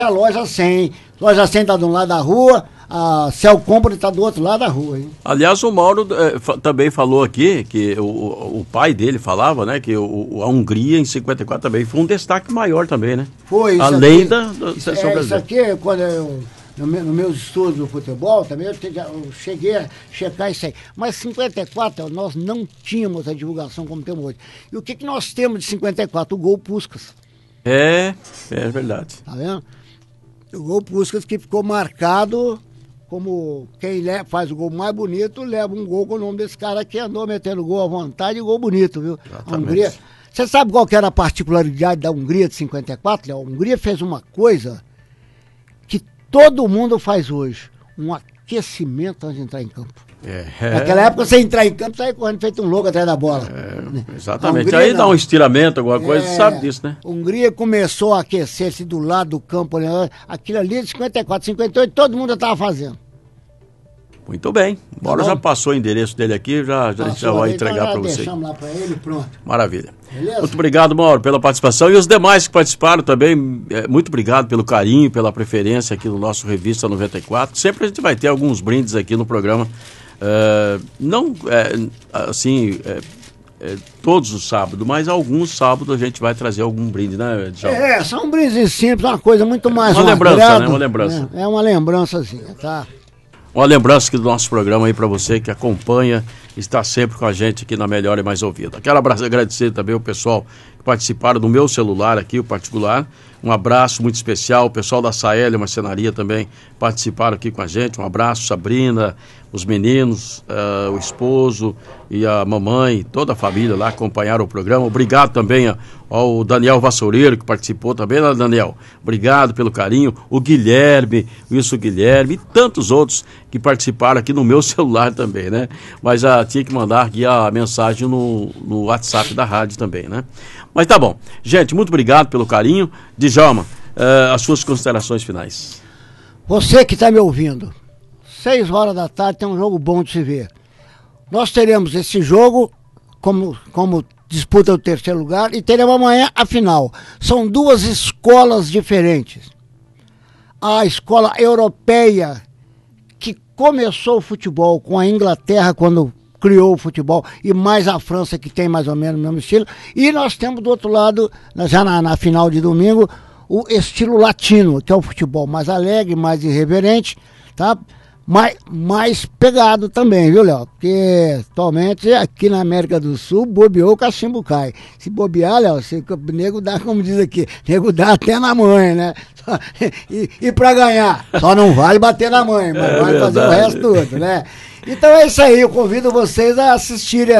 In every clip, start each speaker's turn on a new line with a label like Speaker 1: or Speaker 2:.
Speaker 1: a loja 100. Loja 100 está de um lado da rua, a Cell Company está do outro lado da rua. Hein?
Speaker 2: Aliás, o Mauro também falou aqui, que o pai dele falava, né, que a Hungria em 54 também foi um destaque maior também, né?
Speaker 1: Foi isso.
Speaker 2: Além da seleção brasileira.
Speaker 1: Isso aqui, quando eu... Nos meus estudos do futebol também, eu cheguei a checar isso aí. Mas 54, nós não tínhamos a divulgação como temos hoje. E o que nós temos de 54? O gol Puskás.
Speaker 2: É verdade.
Speaker 1: Tá vendo? O gol Puskás que ficou marcado como quem faz o gol mais bonito, leva um gol com o nome desse cara que andou metendo gol à vontade e gol bonito, viu?
Speaker 2: Exatamente.
Speaker 1: A Hungria. Você sabe qual que era a particularidade da Hungria de 54, Léo? A Hungria fez uma coisa que todo mundo faz hoje, um aquecimento antes de entrar em campo. Naquela época, você entrar em campo, saia correndo feito um louco atrás da bola.
Speaker 2: Exatamente.
Speaker 1: Hungria,
Speaker 2: aí dá um estiramento, alguma coisa, você sabe disso, né?
Speaker 1: A Hungria começou a aquecer-se do lado do campo, né? Aquilo ali de 54, 58, todo mundo estava fazendo.
Speaker 2: Muito bem. Bora, já passou o endereço dele aqui, já vai entregar para você.
Speaker 1: Deixamos lá para ele, pronto.
Speaker 2: Maravilha.
Speaker 1: Beleza?
Speaker 2: Muito obrigado, Mauro, pela participação. E os demais que participaram também, muito obrigado pelo carinho, pela preferência aqui no nosso Revista 94. Sempre a gente vai ter alguns brindes aqui no programa. Todos os sábados, mas alguns sábados a gente vai trazer algum brinde, né, Djalma?
Speaker 1: São brindes simples, uma coisa muito mais...
Speaker 2: Uma lembrança,
Speaker 1: agrado,
Speaker 2: né? Uma lembrança.
Speaker 1: É uma lembrançazinha, tá?
Speaker 2: Uma lembrança aqui do nosso programa aí para você que acompanha, está sempre com a gente aqui na Melhor e Mais Ouvida. Quero agradecer também o pessoal que participaram do meu celular aqui, o particular. Um abraço muito especial, o pessoal da Saélia Marcenaria também participaram aqui com a gente. Um abraço, Sabrina, os meninos, o esposo e a mamãe, toda a família lá acompanharam o programa. Obrigado também ao Daniel Vassoureiro, que participou também, né, Daniel? Obrigado pelo carinho. O Guilherme, Wilson Guilherme e tantos outros que participaram aqui no meu celular também, né? Mas tinha que mandar aqui a mensagem no WhatsApp da rádio também, né? Mas tá bom. Gente, muito obrigado pelo carinho. Djalma, as suas considerações finais.
Speaker 1: Você que está me ouvindo, 6 horas da tarde tem um jogo bom de se ver. Nós teremos esse jogo como disputa do 3º lugar e teremos amanhã a final. São 2 escolas diferentes. A escola europeia que começou o futebol com a Inglaterra quando criou o futebol, e mais a França, que tem mais ou menos o mesmo estilo, e nós temos do outro lado, já na final de domingo, o estilo latino, que é o futebol mais alegre, mais irreverente, tá? Mais pegado também, viu, Léo? Porque atualmente aqui na América do Sul, bobeou, o cachimbo cai. Se bobear, Léo, o nego dá, como diz aqui, nego dá até na mãe, né? E pra ganhar, só não vale bater na mãe, mas vale fazer o resto todo, né? Então é isso aí, eu convido vocês a assistirem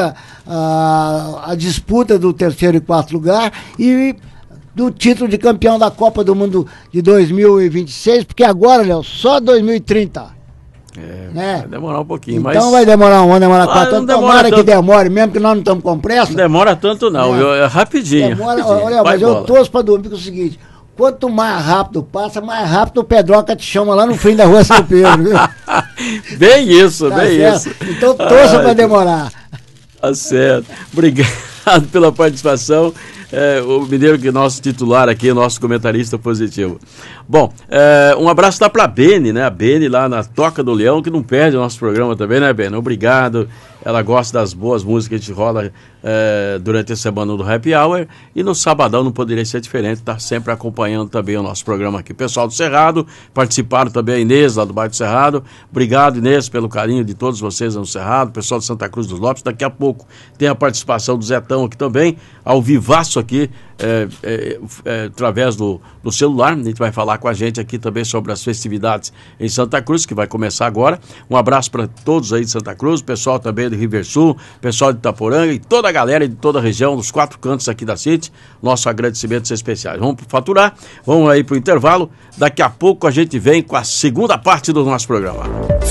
Speaker 1: a disputa do 3º e 4º lugar e do título de campeão da Copa do Mundo de 2026, porque agora, Léo, só 2030. Né?
Speaker 2: Vai demorar um pouquinho,
Speaker 1: então
Speaker 2: mas...
Speaker 1: vai demorar 1 ano, demora 4 anos, tomara
Speaker 2: tanto.
Speaker 1: que demore, mesmo que nós não estamos com pressa.
Speaker 2: Não demora tanto não, é rapidinho.
Speaker 1: Olha, mas eu torço para dormir com o seguinte, quanto mais rápido passa, mais rápido o Pedroca te chama lá no fim da rua São Pedro, viu?
Speaker 2: Bem isso,
Speaker 1: tá
Speaker 2: bem
Speaker 1: certo?
Speaker 2: isso.
Speaker 1: Então torça para demorar.
Speaker 2: Tá certo. Obrigado pela participação. O Mineiro, que é nosso titular aqui, nosso comentarista positivo. Bom, um abraço lá pra Beni, né? A Beni lá na Toca do Leão, que não perde o nosso programa também, né, Beni? Obrigado. Ela gosta das boas músicas que a gente rola durante a semana do Happy Hour. E no sabadão não poderia ser diferente, tá sempre acompanhando também o nosso programa aqui. Pessoal do Cerrado, participaram também a Inês, lá do bairro do Cerrado. Obrigado, Inês, pelo carinho de todos vocês no Cerrado. Pessoal de Santa Cruz dos Lopes. Daqui a pouco tem a participação do Zetão aqui também, ao vivaço aqui, através do celular. A gente vai falar com a gente aqui também sobre as festividades em Santa Cruz, que vai começar agora. Um abraço para todos aí de Santa Cruz, pessoal também do Riversul, pessoal de Itaporanga e toda a galera de toda a região, dos 4 cantos aqui da City. Nossos agradecimentos especiais. Vamos faturar, vamos aí para o intervalo. Daqui a pouco a gente vem com a segunda parte do nosso programa.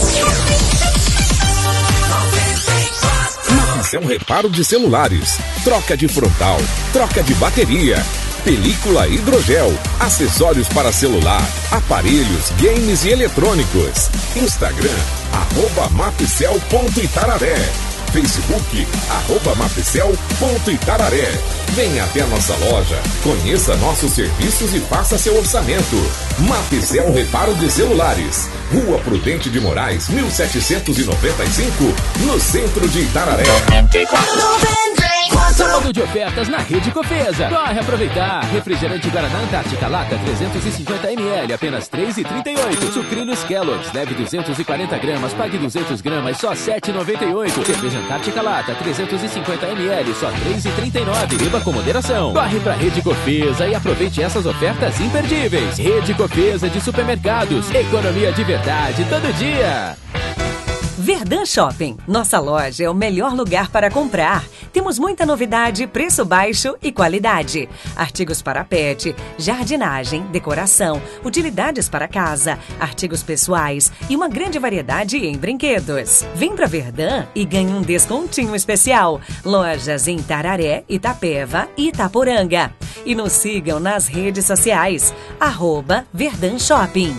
Speaker 3: Atenção, reparo de celulares, troca de frontal, troca de bateria, película hidrogel, acessórios para celular, aparelhos, games e eletrônicos. Instagram, @mapcel.itararé. Facebook, @mapecel.itararé. Venha até a nossa loja, conheça nossos serviços e faça seu orçamento. Mapecel Reparo de Celulares, Rua Prudente de Moraes, 1795, no centro de Itararé.
Speaker 4: Sábado de ofertas na Rede Cofesa. Corre aproveitar. Refrigerante Guaraná Antártica Lata 350 ml, apenas R$ 3,38. Sucrilhos Kellogg's, leve 240 gramas, pague 200 gramas, só R$ 7,98. Cerveja Antártica Lata 350 ml, só R$ 3,39. Beba com moderação. Corre pra Rede Cofesa e aproveite essas ofertas imperdíveis. Rede Cofesa de Supermercados. Economia de verdade todo dia.
Speaker 5: Verdun Shopping. Nossa loja é o melhor lugar para comprar. Temos muita novidade, preço baixo e qualidade. Artigos para pet, jardinagem, decoração, utilidades para casa, artigos pessoais e uma grande variedade em brinquedos. Vem para Verdun e ganhe um descontinho especial. Lojas em Itararé, Itapeva e Itaporanga. E nos sigam nas redes sociais. @Verdun Shopping.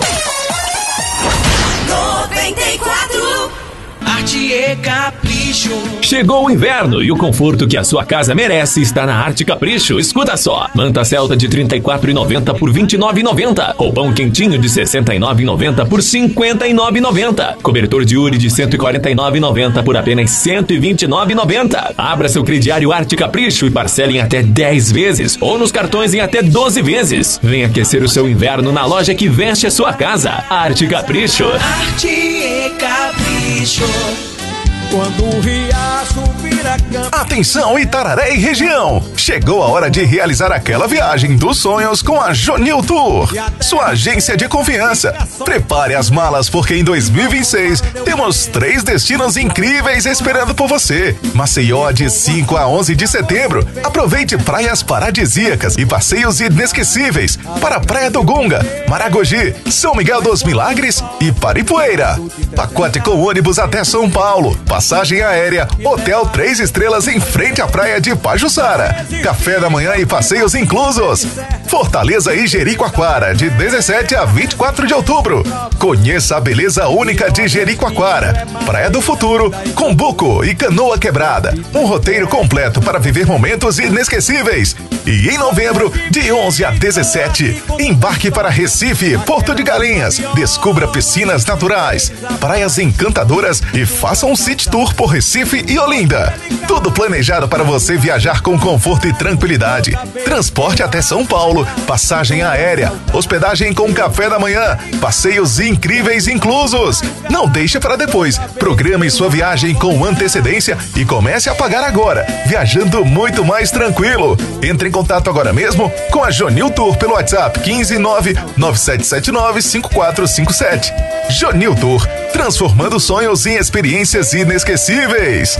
Speaker 6: 94 Arte e Capricho.
Speaker 7: Chegou o inverno e o conforto que a sua casa merece está na Arte Capricho. Escuta só. Manta Celta de R$ 34,90 por R$ 29,90. Roupão quentinho de R$ 69,90 por R$ 59,90. Cobertor de Uri de R$ 149,90 por apenas R$ 129,90. Abra seu crediário Arte Capricho e parcele em até 10 vezes ou nos cartões em até 12 vezes. Venha aquecer o seu inverno na loja que veste a sua casa. Arte Capricho.
Speaker 6: Arte e Capricho.
Speaker 8: Quando o riacho vira campo.
Speaker 9: Atenção, Itararé e região! Chegou a hora de realizar aquela viagem dos sonhos com a Jonil Tour, sua agência de confiança. Prepare as malas porque em 2026 temos 3 destinos incríveis esperando por você. Maceió de 5 a 11 de setembro. Aproveite praias paradisíacas e passeios inesquecíveis para a Praia do Gunga, Maragogi, São Miguel dos Milagres e Paripueira. Pacote com ônibus até São Paulo. Passagem aérea, hotel 3 estrelas em frente à praia de Pajuçara. Café da manhã e passeios inclusos. Fortaleza e Jericoacoara, de 17 a 24 de outubro. Conheça a beleza única de Jericoacoara. Praia do Futuro, Combuco e Canoa Quebrada. Um roteiro completo para viver momentos inesquecíveis. E em novembro, de 11 a 17, embarque para Recife, Porto de Galinhas. Descubra piscinas naturais, praias encantadoras e faça um city tour por Recife e Olinda. Tudo planejado para você viajar com conforto e tranquilidade. Transporte até São Paulo, passagem aérea, hospedagem com café da manhã, passeios incríveis inclusos. Não deixe para depois. Programe sua viagem com antecedência e comece a pagar agora, viajando muito mais tranquilo. Entre em contato agora mesmo com a Jonil Tour pelo WhatsApp 15997795457. Jonil Tour, transformando sonhos em experiências inesquecíveis.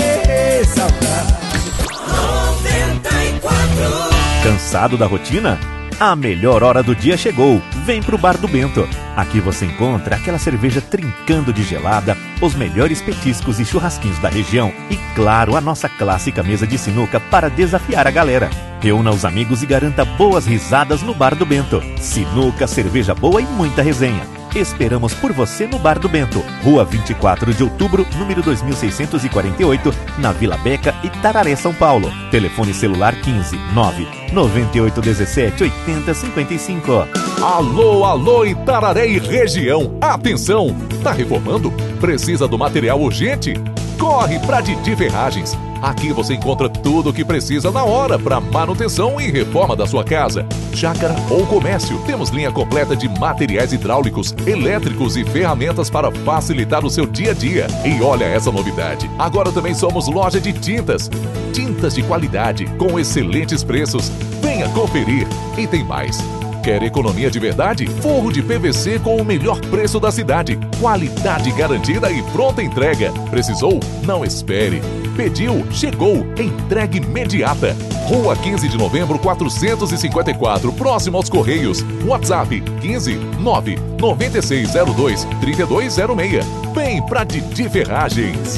Speaker 10: Cansado da rotina? A melhor hora do dia chegou. Vem pro Bar do Bento. Aqui você encontra aquela cerveja trincando de gelada, os melhores petiscos e churrasquinhos da região e, claro, a nossa clássica mesa de sinuca para desafiar a galera. Reúna os amigos e garanta boas risadas no Bar do Bento. Sinuca, cerveja boa e muita resenha. Esperamos por você no Bar do Bento, Rua 24 de Outubro, número 2648, na Vila Beca, Itararé, São Paulo. Telefone celular 15 9 9817 8055.
Speaker 3: Alô, alô, Itararé e região. Atenção! Tá reformando? Precisa do material urgente? Corre pra Didi Ferragens. Aqui você encontra tudo o que precisa na hora para manutenção e reforma da sua casa, chácara ou comércio. Temos linha completa de materiais hidráulicos, elétricos e ferramentas para facilitar o seu dia a dia. E olha essa novidade, agora também somos loja de tintas. Tintas de qualidade, com excelentes preços. Venha conferir. E tem mais. Quer economia de verdade? Forro de PVC com o melhor preço da cidade. Qualidade garantida e pronta entrega. Precisou? Não espere. Pediu? Chegou. Entrega imediata. Rua 15 de Novembro 454, próximo aos Correios. WhatsApp 15 9 9602 3206. Vem pra Didi Ferragens.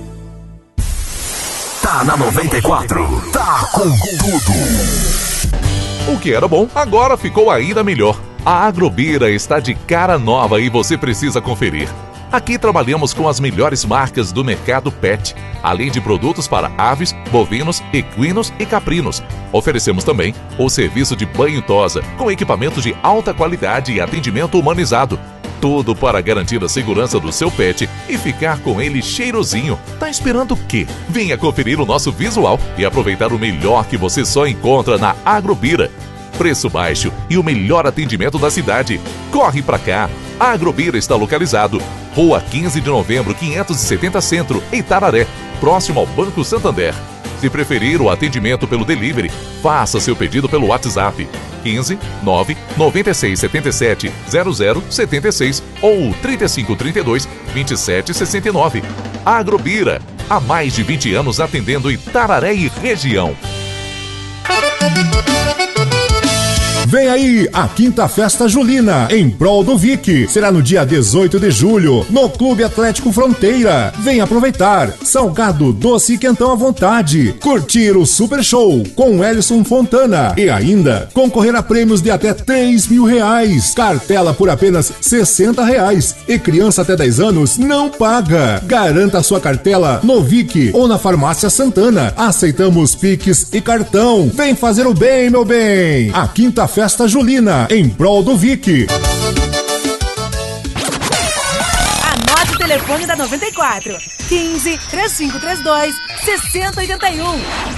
Speaker 9: Tá na 94. Tá com tudo.
Speaker 3: O que era bom, agora ficou ainda melhor. A Agrobeira está de cara nova e você precisa conferir. Aqui trabalhamos com as melhores marcas do mercado pet, além de produtos para aves, bovinos, equinos e caprinos. Oferecemos também o serviço de banho-tosa, com equipamentos de alta qualidade e atendimento humanizado. Tudo para garantir a segurança do seu pet e ficar com ele cheirosinho. Tá esperando o quê? Venha conferir o nosso visual e aproveitar o melhor que você só encontra na Agrobira. Preço baixo e o melhor atendimento da cidade. Corre pra cá! A Agrobira está localizado Rua 15 de Novembro, 570 Centro, em Itararé, próximo ao Banco Santander. Se preferir o atendimento pelo delivery, faça seu pedido pelo WhatsApp 15 9 96 77 00 76 ou 35 32 27 69. Agrobira, há mais de 20 anos atendendo Itararé e região.
Speaker 11: Vem aí a Quinta Festa Julina, em prol do Vic. Será no dia 18 de julho, no Clube Atlético Fronteira. Vem aproveitar. Salgado, doce e quentão à vontade. Curtir o Super Show com Elison Fontana. E ainda, concorrer a prêmios de até R$3.000. Cartela por apenas R$60. E criança até 10 anos não paga. Garanta sua cartela no Vic ou na Farmácia Santana. Aceitamos Pix e cartão. Vem fazer o bem, meu bem. A Quinta Festa Julina, em prol do Vic.
Speaker 5: Anote o telefone da 94. 15 3532 6081.